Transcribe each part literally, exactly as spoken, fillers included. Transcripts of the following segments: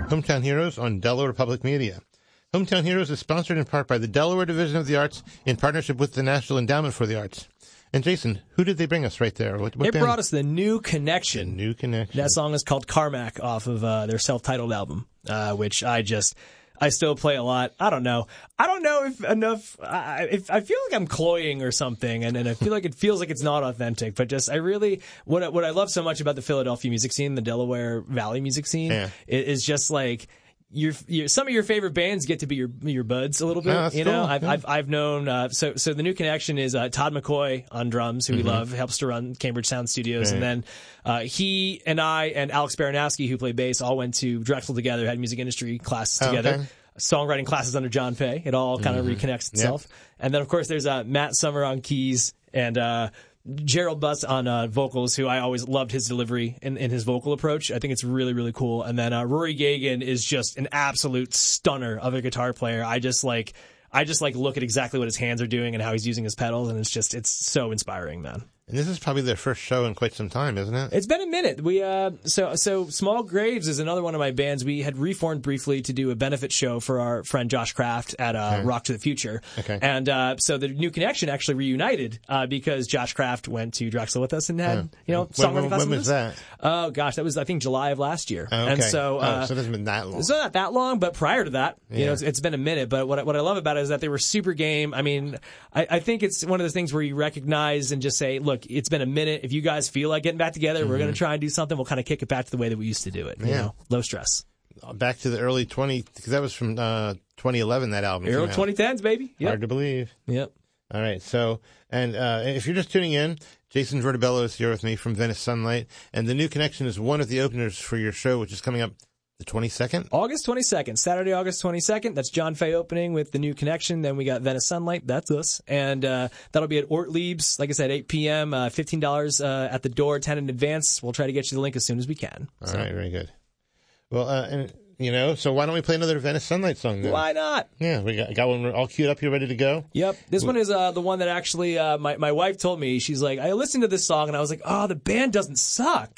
Hometown Heroes on Delaware Public Media. Hometown Heroes is sponsored in part by the Delaware Division of the Arts in partnership with the National Endowment for the Arts. And Jason, who did they bring us right there? What, what it band? brought us The New Connection. The New Connection. That song is called Carmack off of uh, their self-titled album, uh, which I just... I still play a lot. I don't know. I don't know if enough. I, if I feel like I'm cloying or something, and, and I feel like it feels like it's not authentic. But just I really what I, what I love so much about the Philadelphia music scene, the Delaware Valley music scene, yeah. is just like. Your, your, some of your favorite bands get to be your your buds a little bit, oh, you cool. know. I've yeah. I've I've known uh, so so the New Connection is uh, Todd McCoy on drums, who mm-hmm. we love, helps to run Cambridge Sound Studios, right. and then uh, he and I and Alex Baranowski, who play bass, all went to Drexel together, had music industry classes oh, together. Okay. Songwriting classes under John Fay. It all kind of mm-hmm. reconnects itself. Yep. And then, of course, there's uh, Matt Summer on keys and uh, Gerald Buss on uh, vocals, who I always loved his delivery and, and his vocal approach. I think it's really, really cool. And then uh, Rory Gagan is just an absolute stunner of a guitar player. I just like, I just like look at exactly what his hands are doing and how he's using his pedals, and it's just, it's so inspiring, man. And this is probably their first show in quite some time, isn't it? It's been a minute. We uh, so so Small Graves is another one of my bands. We had reformed briefly to do a benefit show for our friend Josh Kraft at uh, okay. Rock to the Future. Okay. And uh, so the New Connection actually reunited uh, because Josh Kraft went to Drexel with us and had oh. you know when, songwriting when, classes when was that? Oh gosh, that was I think July of last year. Oh, okay. And so uh, oh, so it hasn't been that long. It's not that long, but prior to that, yeah. you know, it's, it's been a minute. But what I, what I love about it is that they were super game. I mean, I, I think it's one of those things where you recognize and just say, look, it's been a minute. If you guys feel like getting back together, mm-hmm. we're going to try and do something. We'll kind of kick it back to the way that we used to do it. You yeah. know, low stress. Back to the early twenty, because that was from uh, twenty eleven, that album. Early twenty tens, baby. Yep. Hard to believe. Yep. All right. So, and uh, if you're just tuning in, Jason Vertibello is here with me from Venice Sunlight. And The New Connection is one of the openers for your show, which is coming up the twenty-second? August twenty-second. Saturday, August twenty-second. That's John Fay opening with The New Connection. Then we got Venice Sunlight. That's us. And uh, that'll be at Ortlieb's, like I said, eight p.m., uh, fifteen dollars uh, at the door, ten in advance. We'll try to get you the link as soon as we can. All so. right, very good. Well, uh, and you know, so why don't we play another Venice Sunlight song then? Why not? Yeah, we got, got one all queued up here, ready to go. Yep. This one is uh, the one that actually uh, my, my wife told me. She's like, I listened to this song, and I was like, oh, the band doesn't suck.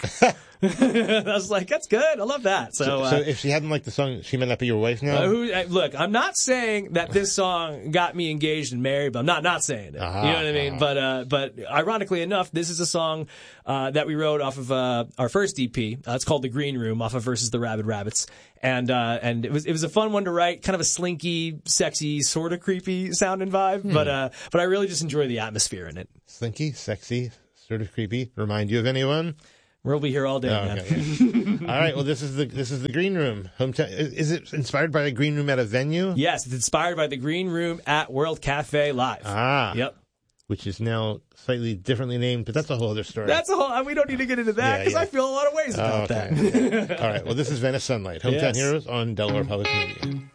I was like, that's good. I love that. So, So, uh, so if she hadn't liked the song, she might not be your wife now? Uh, who, uh, look, I'm not saying that this song got me engaged and married, but I'm not not saying it. Uh-huh, you know what I mean? uh-huh. But uh, but ironically enough, this is a song uh, that we wrote off of uh, our first E P. Uh, it's called The Green Room, off of Versus the Rabid Rabbits, and uh, and it was it was a fun one to write, kind of a slinky, sexy, sort of creepy sounding vibe. Hmm. But uh, but I really just enjoy the atmosphere in it. Slinky, sexy, sort of creepy. Remind you of anyone? We'll be here all day, oh, man. Okay, yeah. All right. Well, this is the this is the Green Room. Hometown. Is it inspired by a Green Room at a venue? Yes, it's inspired by the Green Room at World Cafe Live. Ah. Yep. Which is now slightly differently named, but that's a whole other story. That's a whole. We don't need to get into that because yeah, yeah. I feel a lot of ways about oh, okay. that. All right. Well, this is Venice Sunlight. Hometown Yes. Heroes on Delaware Public Media.